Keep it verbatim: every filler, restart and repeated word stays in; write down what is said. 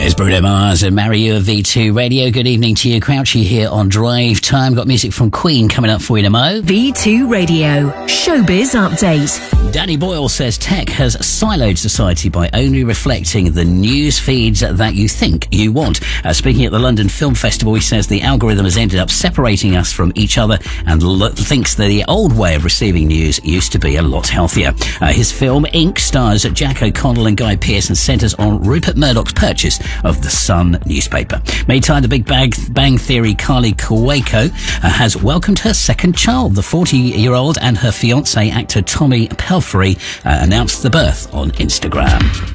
It's Bruno Mars and Marry You of V two Radio. Good evening to you, Crouchy, here on Drive Time. Got music from Queen coming up for you in a mo. V two Radio, Showbiz Update. Danny Boyle says tech has siloed society by only reflecting the news feeds that you think you want. Uh, speaking at the London Film Festival, he says the algorithm has ended up separating us from each other and lo- thinks that the old way of receiving news used to be a lot healthier. Uh, his film Ink stars Jack O'Connell and Guy Pearce and centres on Rupert Murdoch's purchase of the Sun newspaper. Meantime, the Big Bang, Bang Theory Carly Kuwako uh, has welcomed her second child. The forty-year-old and her fiancé, actor Tommy Pelphrey, uh, announced the birth on Instagram.